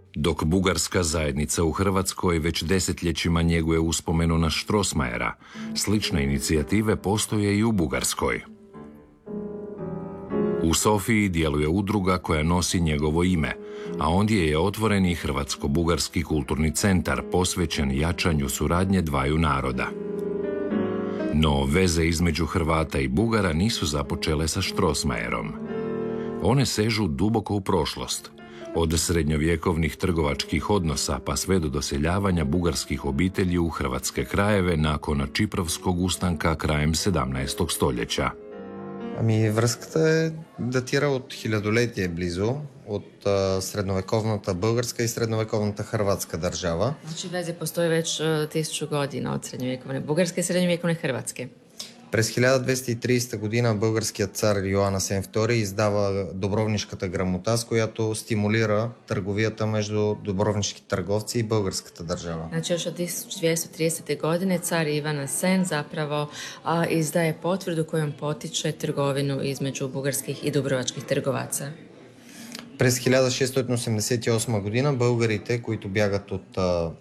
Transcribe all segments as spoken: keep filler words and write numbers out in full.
Dok bugarska zajednica u Hrvatskoj već desetljećima njeguje uspomenu na Strossmayera, slične inicijative postoje i u Bugarskoj. U Sofiji djeluje udruga koja nosi njegovo ime, a ondje je otvoren i Hrvatsko-bugarski kulturni centar posvećen jačanju suradnje dvaju naroda. No veze između Hrvata i Bugara nisu započele sa Strossmayerom. One sežu duboko u prošlost, od srednjovjekovnih trgovačkih odnosa pa sve do doseljavanja bugarskih obitelji u hrvatske krajeve nakon Čiprovskog ustanka krajem sedamnaestog stoljeća. Ами връзката е датира от хилядолетие близо, от а, средновековната българска и средновековната хърватска държава. Znači veze postoji već uh, tisuću godina od srednjovjekovne Bugarske i srednjovjekovne Hrvatske. През хиляда двеста и тридесета година българският цар Йоан Асен втори издава Добровнишката грамота, с която стимулира търговията между добровнишки търговци и българската държава. Znači još od tisuću dvjesto tridesete. godine car Ivan Asen zapravo a, izdaje potvrdu kojom potiče trgovinu između bugarskih i dubrovačkih trgovaca. През хиляда шестстотин осемдесет и осма година българите, които бягат от а,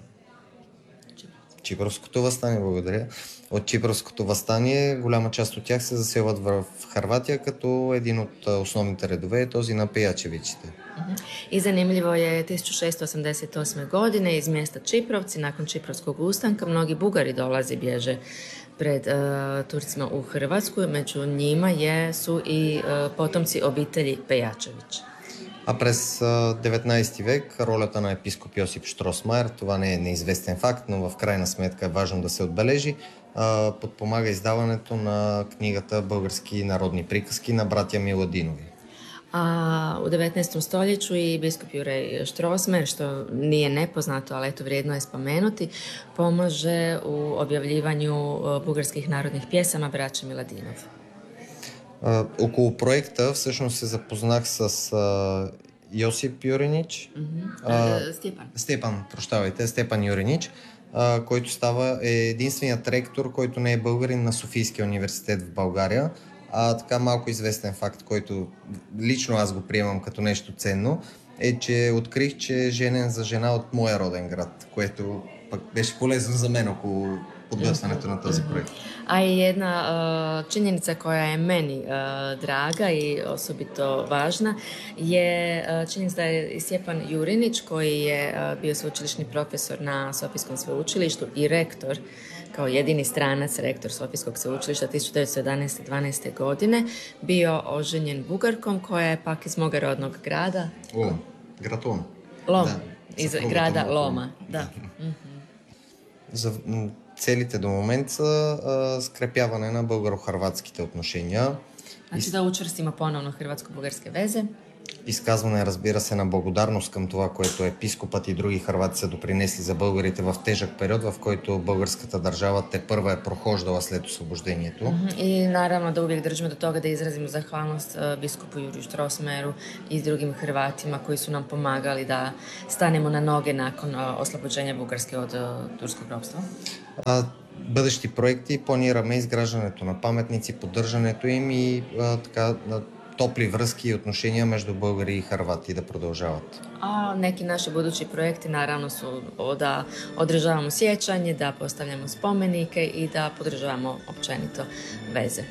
Чипровското въстание, благодаря, от Чипровското въстание, голяма част от тях се заселват в Хърватия, като един от основните редове е този на Пеjačevićите. I zanimljivo je tisuću šesto osamdeset osme. godine iz mjesta Čiprovci, nakon Čiprovskog ustanka, mnogi Bugari dolaze i bježe pred uh, Turcima u Hrvatsku. Među njima je, su i uh, potomci obitelji Pejačević. А през деветнайсети век ролята на епископ Йосип Штросмайер, това не е неизвестен факт, но в крайна сметка е важно да се отбележи, подпомага издаването на книгата Български народни приказки на братя Миладинови. A u devetnaestom. stoljeću i biskup Juraj Strossmayer, što nije nepoznato, ali eto vrijedno je spomenuti, pomaže u objavljivanju bugarskih narodnih pjesama braća Miladinov. Uh, около проекта всъщност се запознах с uh, Йосип Юринич. Mm-hmm. Uh, Степан. Степан, прощавайте, Степан Юринич, uh, който става е единственият ректор, който не е българин на Софийския университет в България. А така малко известен факт, който лично аз го приемам като нещо ценно, е, че открих, че е женен за жена от моя роден град, което пък беше полезно за мен около podglasането на този проект. A i jedna uh, činjenica koja je meni uh, draga i osobito važna je uh, činjenica da je Stjepan Jurinić, koji je uh, bio sveučilišni profesor na Sofijskom sveučilištu i rektor, kao jedini stranac rektor Sofijskog sveučilišta tisuću devetsto jedanaeste. dvanaeste. godine, bio oženjen Bugarkom koja je pak iz moga rodnog grada. O, grad Lom. Lom, Da, iz съпругата grada му. Loma, da. Mm-hmm. За, м, целите до момента са а, скрепяване на българо-хърватските отношения. Znači da učvrstimo ponovno hrvatsko-bugarske veze. Изказване, разбира се, на благодарност към това, което епископът и други хървати са допринесли за българите в тежък период, в който българската държава те първа е прохождала след освобождението. Mm-hmm. I naravno da uvijek držimo do toga da izrazimo zahvalnost uh, biskupu Juriju Strossmayeru i drugim Hrvatima koji su nam pomagali da stanemo na noge nakon uh, oslobođenja Bugarske od uh, turskog ropstva. А, бъдещи проекти планираме изграждането на паметници, поддържането им и а, така на topli vrski i отношения между българи i Hrvati da продължават. A neki naši budući projekti naravno su da održavamo sjećanje, da postavljamo spomenike i da podržavamo općenito veze.